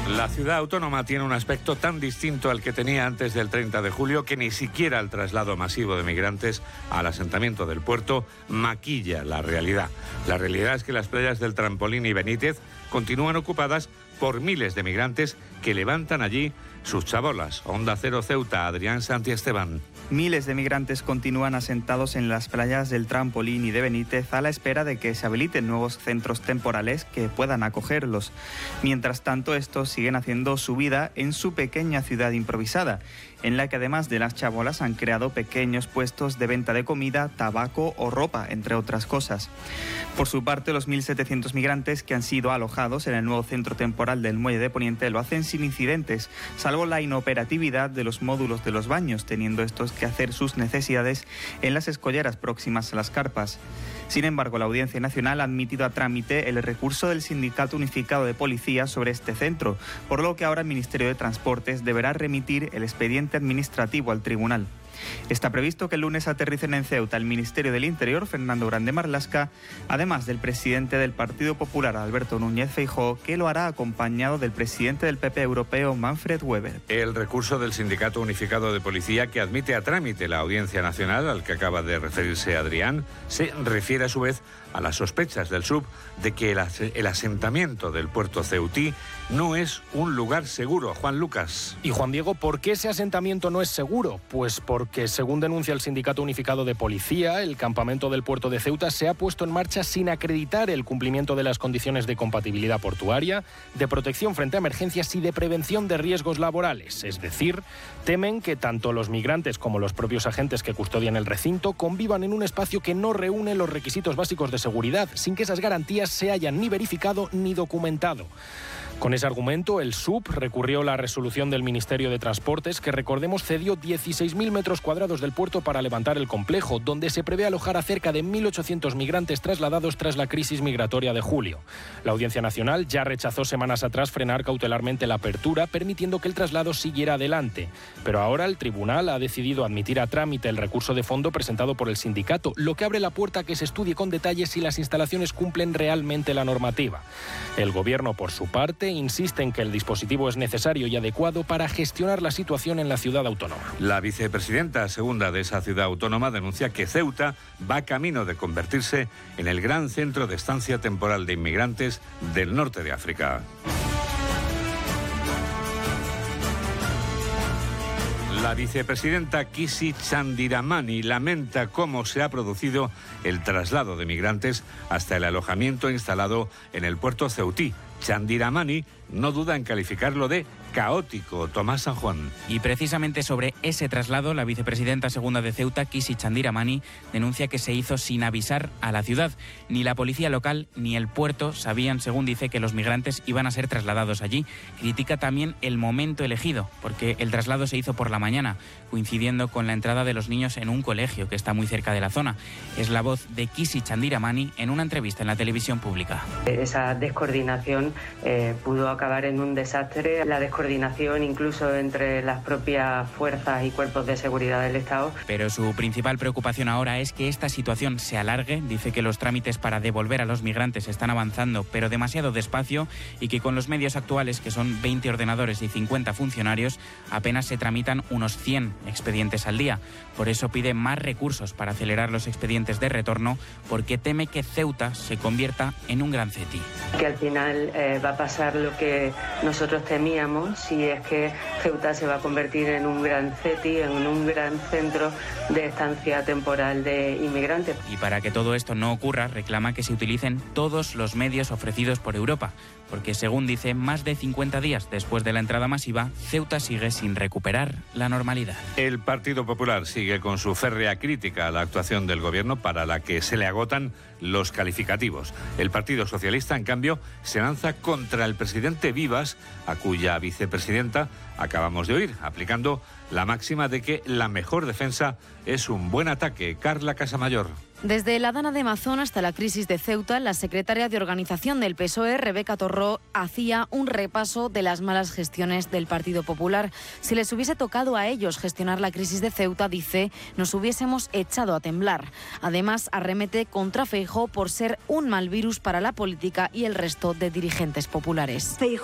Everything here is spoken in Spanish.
La ciudad autónoma tiene un aspecto tan distinto al que tenía antes del 30 de julio que ni siquiera el traslado masivo de migrantes al asentamiento del puerto maquilla la realidad. La realidad es que las playas del Trampolín y Benítez continúan ocupadas por miles de migrantes que levantan allí sus chabolas. Onda Cero Ceuta, Adrián Santiesteban. Miles de migrantes continúan asentados en las playas del Trampolín y de Benítez a la espera de que se habiliten nuevos centros temporales que puedan acogerlos. Mientras tanto, estos siguen haciendo su vida en su pequeña ciudad improvisada, en la que además de las chabolas han creado pequeños puestos de venta de comida, tabaco o ropa, entre otras cosas. Por su parte, los 1.700 migrantes que han sido alojados en el nuevo centro temporal del Muelle de Poniente lo hacen sin incidentes, salvo la inoperatividad de los módulos de los baños, teniendo estos que hacer sus necesidades en las escolleras próximas a las carpas. Sin embargo, la Audiencia Nacional ha admitido a trámite el recurso del Sindicato Unificado de Policía sobre este centro, por lo que ahora el Ministerio de Transportes deberá remitir el expediente administrativo al tribunal. Está previsto que el lunes aterricen en Ceuta el Ministerio del Interior, Fernando Grande Marlaska, además del presidente del Partido Popular, Alberto Núñez Feijóo, que lo hará acompañado del presidente del PP europeo, Manfred Weber. El recurso del Sindicato Unificado de Policía, que admite a trámite la Audiencia Nacional, al que acaba de referirse Adrián, se refiere a su vez a las sospechas del SUB de que el asentamiento del puerto ceutí no es un lugar seguro. Juan Lucas. Y Juan Diego, ¿por qué ese asentamiento no es seguro? Pues porque, según denuncia el Sindicato Unificado de Policía, el campamento del puerto de Ceuta se ha puesto en marcha sin acreditar el cumplimiento de las condiciones de compatibilidad portuaria, de protección frente a emergencias y de prevención de riesgos laborales. Es decir, temen que tanto los migrantes como los propios agentes que custodian el recinto convivan en un espacio que no reúne los requisitos básicos de seguridad, sin que esas garantías se hayan ni verificado ni documentado. Con ese argumento, el SUB recurrió la resolución del Ministerio de Transportes, que, recordemos, cedió 16.000 metros cuadrados del puerto para levantar el complejo, donde se prevé alojar a cerca de 1.800 migrantes trasladados tras la crisis migratoria de julio. La Audiencia Nacional ya rechazó semanas atrás frenar cautelarmente la apertura, permitiendo que el traslado siguiera adelante. Pero ahora el tribunal ha decidido admitir a trámite el recurso de fondo presentado por el sindicato, lo que abre la puerta a que se estudie con detalle si las instalaciones cumplen realmente la normativa. El Gobierno, por su parte, insiste en que el dispositivo es necesario y adecuado para gestionar la situación en la ciudad autónoma. La vicepresidenta segunda de esa ciudad autónoma denuncia que Ceuta va camino de convertirse en el gran centro de estancia temporal de inmigrantes del norte de África. La vicepresidenta Kisi Chandiramani lamenta cómo se ha producido el traslado de migrantes hasta el alojamiento instalado en el puerto ceutí. Chandiramani no duda en calificarlo de caótico. Tomás San Juan. Y precisamente sobre ese traslado, la vicepresidenta segunda de Ceuta, Kisi Chandiramani, denuncia que se hizo sin avisar a la ciudad. Ni la policía local ni el puerto sabían, según dice, que los migrantes iban a ser trasladados allí. Critica también el momento elegido, porque el traslado se hizo por la mañana, coincidiendo con la entrada de los niños en un colegio que está muy cerca de la zona. Es la voz de Kisi Chandiramani en una entrevista en la televisión pública. Esa descoordinación pudo acabar en un desastre. La descoordinación incluso entre las propias fuerzas y cuerpos de seguridad del Estado. Pero su principal preocupación ahora es que esta situación se alargue. Dice que los trámites para devolver a los migrantes están avanzando, pero demasiado despacio, y que con los medios actuales, que son 20 ordenadores y 50 funcionarios, apenas se tramitan unos 100 expedientes al día. Por eso pide más recursos para acelerar los expedientes de retorno, porque teme que Ceuta se convierta en un gran CETI. Que al final va a pasar lo que nosotros temíamos, si es que Ceuta se va a convertir en un gran CETI, en un gran centro de estancia temporal de inmigrantes. Y para que todo esto no ocurra, reclama que se utilicen todos los medios ofrecidos por Europa, porque, según dice, más de 50 días después de la entrada masiva, Ceuta sigue sin recuperar la normalidad. El Partido Popular sigue con su férrea crítica a la actuación del Gobierno, para la que se le agotan los calificativos. El Partido Socialista, en cambio, se lanza contra el presidente Vivas, a cuya vicepresidenta acabamos de oír, aplicando la máxima de que la mejor defensa es un buen ataque. Carla Casamayor. Desde la Dana de Mazón hasta la crisis de Ceuta, la secretaria de Organización del PSOE, Rebeca Torró, hacía un repaso de las malas gestiones del Partido Popular. Si les hubiese tocado a ellos gestionar la crisis de Ceuta, dice, nos hubiésemos echado a temblar. Además, arremete contra Feijóo por ser un mal virus para la política y el resto de dirigentes populares.